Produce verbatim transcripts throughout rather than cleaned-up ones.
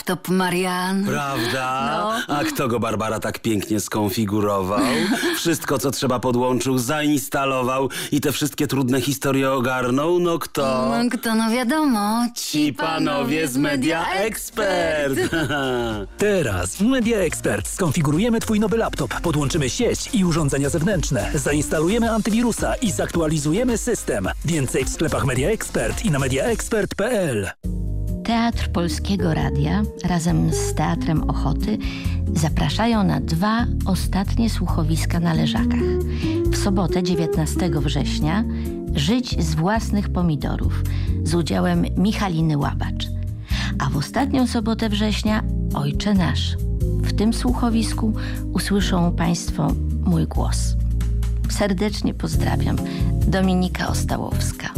laptop, Marian. Prawda? No. A kto go, Barbara, tak pięknie skonfigurował? Wszystko, co trzeba, podłączył, zainstalował i te wszystkie trudne historie ogarnął? No kto? No kto, no wiadomo. Ci panowie z Media Expert. Teraz w Media Expert skonfigurujemy Twój nowy laptop, podłączymy sieć i urządzenia zewnętrzne, zainstalujemy antywirusa i zaktualizujemy system. Więcej w sklepach Media Expert i na media expert kropka p l. Teatr Polskiego Radia razem z Teatrem Ochoty zapraszają na dwa ostatnie słuchowiska na Leżakach. W sobotę dziewiętnastego września Żyć z własnych pomidorów z udziałem Michaliny Łabacz. A w ostatnią sobotę września Ojcze Nasz. W tym słuchowisku usłyszą Państwo mój głos. Serdecznie pozdrawiam. Dominika Ostałowska.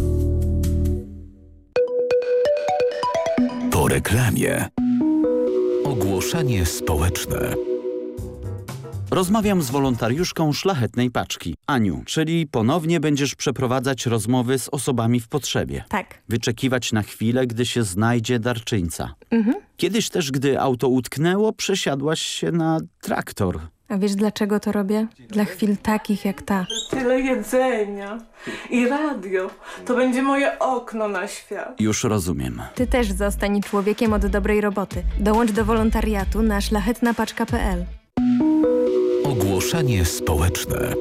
Po reklamie. Ogłoszenie społeczne. Rozmawiam z wolontariuszką Szlachetnej Paczki, Aniu, czyli ponownie będziesz przeprowadzać rozmowy z osobami w potrzebie. Tak. Wyczekiwać na chwilę, gdy się znajdzie darczyńca. Mhm. Kiedyś też, gdy auto utknęło, przesiadłaś się na traktor. A wiesz, dlaczego to robię? Dla chwil takich jak ta. Tyle jedzenia i radio. To będzie moje okno na świat. Już rozumiem. Ty też zostań człowiekiem od dobrej roboty. Dołącz do wolontariatu na szlachetna paczka kropka p l. Ogłoszenie społeczne.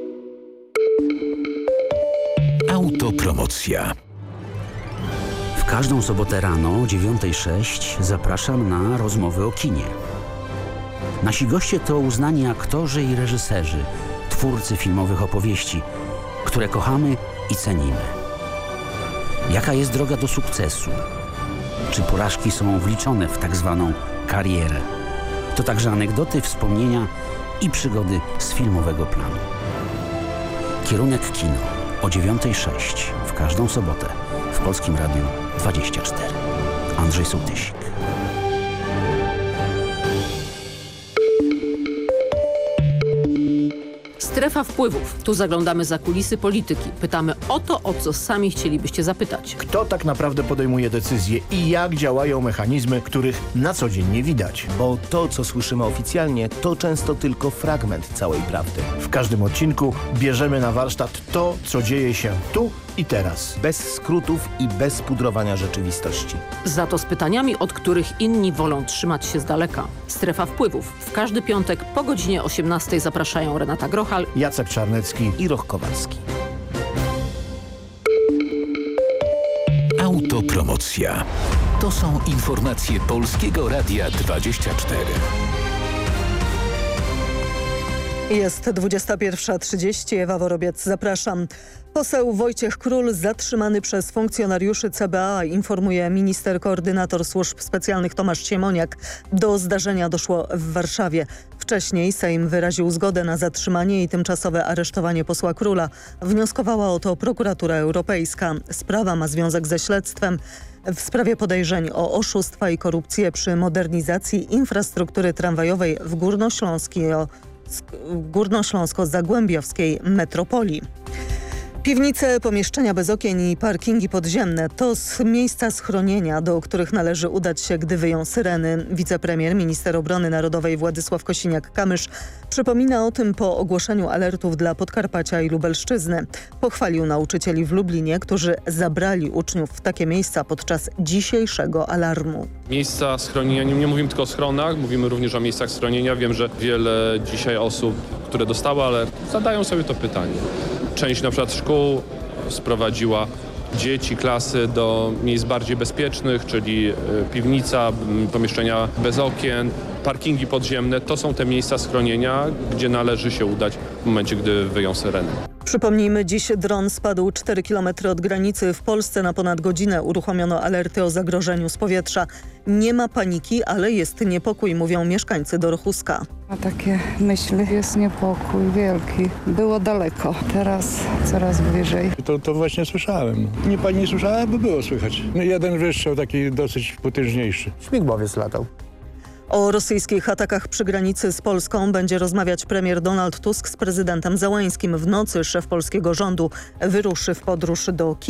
Autopromocja. W każdą sobotę rano o dziewiątej sześć zapraszam na rozmowy o kinie. Nasi goście to uznani aktorzy i reżyserzy, twórcy filmowych opowieści, które kochamy i cenimy. Jaka jest droga do sukcesu? Czy porażki są wliczone w tak zwaną karierę? To także anegdoty, wspomnienia i przygody z filmowego planu. Kierunek kino o dziewiątej sześć w każdą sobotę w Polskim Radiu dwadzieścia cztery. Andrzej Sołtysik. Strefa wpływów. Tu zaglądamy za kulisy polityki. Pytamy o to, o co sami chcielibyście zapytać. Kto tak naprawdę podejmuje decyzje i jak działają mechanizmy, których na co dzień nie widać? Bo to, co słyszymy oficjalnie, to często tylko fragment całej prawdy. W każdym odcinku bierzemy na warsztat to, co dzieje się tu i teraz. Bez skrótów i bez pudrowania rzeczywistości. Za to z pytaniami, od których inni wolą trzymać się z daleka. Strefa wpływów. W każdy piątek po godzinie osiemnastej zapraszają Renata Grochal, Jacek Czarnecki i Roch Kowalski. Autopromocja. To są informacje Polskiego Radia dwadzieścia cztery. Jest dwudziesta pierwsza trzydzieści. Ewa Worobiec, zapraszam. Poseł Wojciech Król zatrzymany przez funkcjonariuszy C B A, informuje minister koordynator służb specjalnych Tomasz Siemoniak. Do zdarzenia doszło w Warszawie. Wcześniej Sejm wyraził zgodę na zatrzymanie i tymczasowe aresztowanie posła Króla. Wnioskowała o to prokuratura europejska. Sprawa ma związek ze śledztwem w sprawie podejrzeń o oszustwa i korupcję przy modernizacji infrastruktury tramwajowej w Górnośląskiej Górnośląsko-Zagłębiowskiej metropolii. Piwnice, pomieszczenia bez okien i parkingi podziemne to miejsca schronienia, do których należy udać się, gdy wyją syreny. Wicepremier, minister obrony narodowej Władysław Kosiniak-Kamysz przypomina o tym po ogłoszeniu alertów dla Podkarpacia i Lubelszczyzny. Pochwalił nauczycieli w Lublinie, którzy zabrali uczniów w takie miejsca podczas dzisiejszego alarmu. Miejsca schronienia, nie, nie mówimy tylko o schronach, mówimy również o miejscach schronienia. Wiem, że wiele dzisiaj osób, które dostały alert, zadają sobie to pytanie. Część na przykład szkół sprowadziła dzieci, klasy do miejsc bardziej bezpiecznych, czyli piwnica, pomieszczenia bez okien, parkingi podziemne. To są te miejsca schronienia, gdzie należy się udać w momencie, gdy wyją syreny. Przypomnijmy, dziś dron spadł cztery kilometry od granicy. W Polsce na ponad godzinę uruchomiono alerty o zagrożeniu z powietrza. Nie ma paniki, ale jest niepokój, mówią mieszkańcy Dorochuska. A takie myśli, jest niepokój wielki. Było daleko, teraz coraz bliżej. To, to właśnie słyszałem. Nie pani nie słyszała, bo było słychać. No, jeden wystrzał taki dosyć potężniejszy. Śmigłowiec latał. O rosyjskich atakach przy granicy z Polską będzie rozmawiać premier Donald Tusk z prezydentem Zełenskim. W nocy szef polskiego rządu wyruszy w podróż do Kijowa.